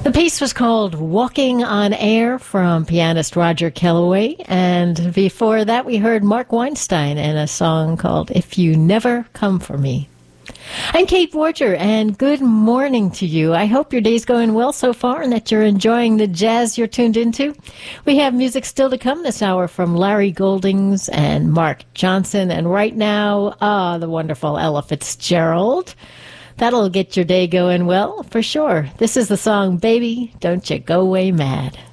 The piece was called Walking on Air from pianist Roger Kellaway, and before that we heard Mark Weinstein in a song called If You Never Come For Me. I'm Kate Borger, and good morning to you. I hope your day's going well so far and that you're enjoying the jazz you're tuned into. We have music still to come this hour from Larry Goldings and Mark Johnson, and right now, the wonderful Ella Fitzgerald. That'll get your day going well, for sure. This is the song, Baby, Don't You Go Away Mad.